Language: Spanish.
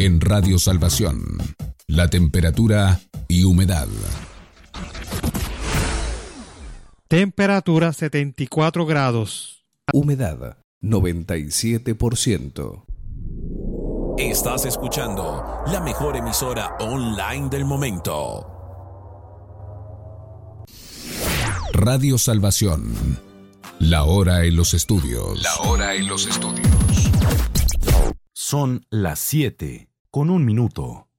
En Radio Salvación, la temperatura y humedad. Temperatura 74 grados. Humedad 97%. Estás escuchando la mejor emisora online del momento. Radio Salvación. La hora en los estudios. La hora en los estudios. Son las 7:01.